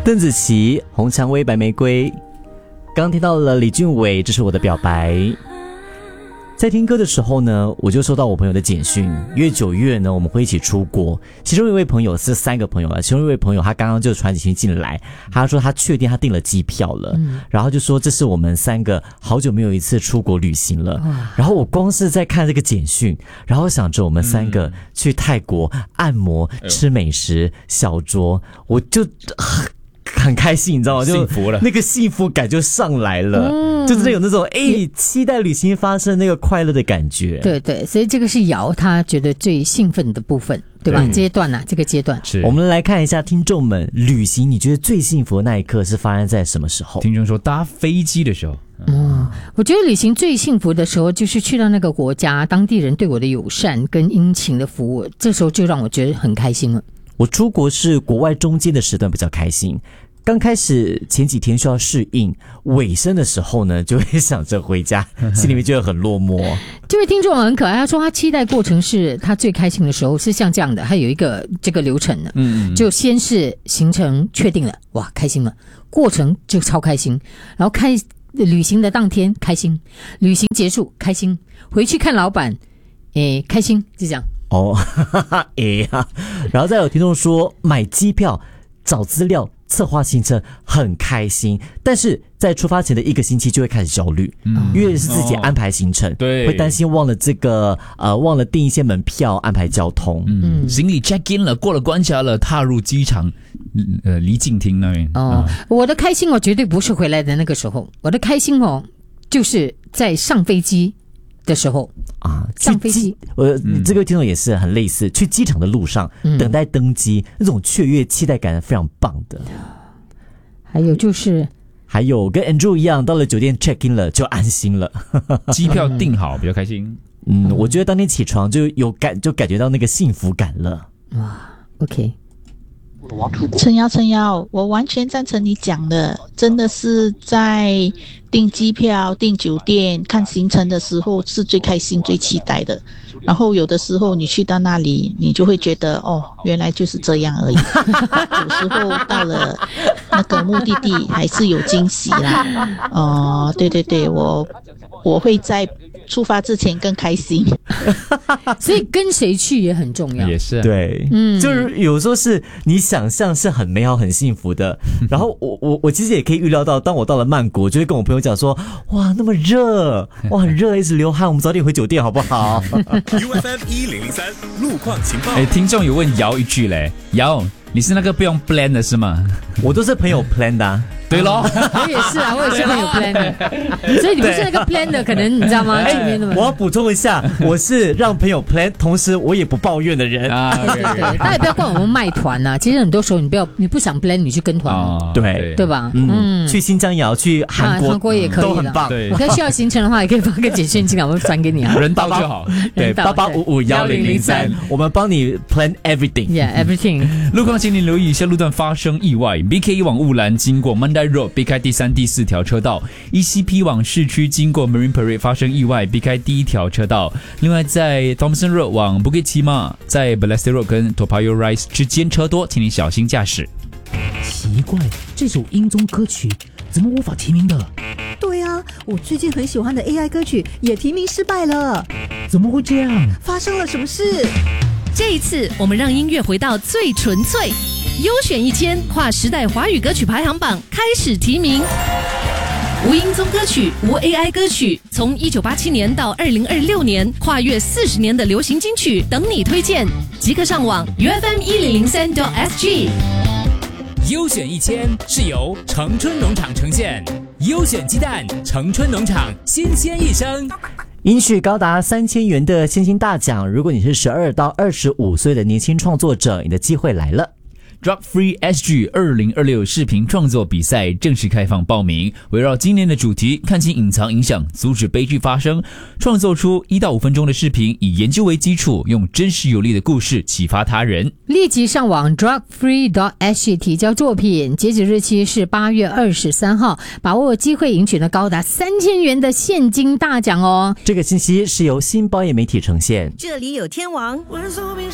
邓紫棋、红蔷薇、白玫瑰。刚听到了李俊伟，这是我的表白。在听歌的时候呢，我就收到我朋友的简讯，约9月呢我们会一起出国。其中一位朋友是3个朋友了，其中一位朋友他刚刚就传简讯进来，他说他确定他订了机票了，然后就说这是我们3个好久没有一次出国旅行了。然后我光是在看这个简讯，然后想着我们3个去泰国按摩、吃美食、小酌，我就很开心，你知道吗？就幸福了， 那个幸福感就上来了，就真的有那种期待旅行发生那个快乐的感觉。 对对，所以这个是瑶他觉得最兴奋的部分，对吧？阶段啊，这个阶段是。我们来看一下听众们，旅行你觉得最幸福的那一刻是发生在什么时候？ 听众说搭飞机的时候。 我觉得旅行最幸福的时候就是去到那个国家，当地人对我的友善跟殷勤的服务，这时候就让我觉得很开心了。 我出国是国外中间的时段比较开心，刚开始前几天需要适应，尾声的时候呢就会想着回家，心里面就会很落寞。 这位听众很可爱，他说他期待过程是他最开心的时候是像这样的，他有一个这个流程的，就先是行程确定了，哇开心了，过程就超开心，然后旅行的当天开心，旅行结束开心，回去看老板开心，就这样。 然后再有听众说买机票、找资料、策划行程很开心，但是在出发前的1个星期就会开始焦虑，因为是自己安排行程， 对， 会担心忘了忘了订一些门票、安排交通， 行李 check in 了，过了关卡了，踏入机场，离境厅那边。 我的开心绝对不是回来的那个时候，我的开心就是在上飞机的时候上飞机。 这个听众也是很类似，去机场的路上等待登机，那种雀跃期待感非常棒的。还有跟 Andrew 一样，到了酒店 check in 了就安心了， 机票订好比较开心。 我觉得当天起床就感觉到那个幸福感了。 哇 ，OK。 陈瑶，我完全赞成你讲的，真的是在订机票、订酒店、看行程的时候是最开心、最期待的。然后有的时候你去到那里，你就会觉得原来就是这样而已。有时候到了那个目的地还是有惊喜啦。对，我会在出发之前更开心。 所以跟谁去也很重要。 也是， 对，就是有时候是你想象是很美好、很幸福的，然后我其实也可以预料到，当我到了曼谷，就会跟我朋友讲说，哇，那么热，哇，很热，一直流汗，我们早点回酒店好不好 ？UFM 1003路况情报。 听众有问姚一句嘞，姚，你是那个不用 plan 的是吗？ 我都是朋友 plan 的对咯， 我也是啊，我也是朋友 plan 的，所以你不是那个 plan 的，可能你知道吗？ 我要补充一下，我是让朋友 plan， 同时我也不抱怨的人对，大家也不要怪我们卖团啊。其实很多时候你不想 plan， 你去跟团，对吧？ 去新疆也要，去韩国也可以， 都很棒。 你可以需要行程的话，也可以发个简讯进来，我们传给你啊。 人到就好， 对，88551003，我们帮你 plan everything。 路况请你留意一下路段发生意外 ，BK 往雾兰经过 Mandai Road 避开第3、第4条车道 ，ECP 往市区经过 Marine Parade 发生意外，避开第1条车道。另外在 Thomson Road 往 Bukit Timah 在 Balestier Road 跟 Toa Payoh Rise 之间车多，请你小心驾驶。 奇怪，这首英宗歌曲怎么无法提名的？ 对啊，我最近很喜欢的 AI 歌曲也提名失败了。 怎么会这样？ 发生了什么事？ 这一次我们让音乐回到最纯粹，优选1000跨时代华语歌曲排行榜开始提名。无音宗歌曲，无 AI 歌曲，从1987年到2026年，跨越40年的流行金曲等你推荐，即刻上网 UFM1003.SG。 优选1000是由城春农场呈现，优选鸡蛋，城春农场新鲜一生。 赢取高达3000元的现金大奖，如果你是12到25岁的年轻创作者，你的机会来了。 Drug Free SG 2026视频创作比赛正式开放报名，围绕今年的主题，看清隐藏影响，阻止悲剧发生，创作出1到5分钟的视频，以研究为基础，用真实有力的故事启发他人。 立即上网 drugfree.sg 提交作品，截止日期是8月23号，把握机会赢取了高达3000元的现金大奖哦。 这个信息是由新报业媒体呈现。 这里有天王。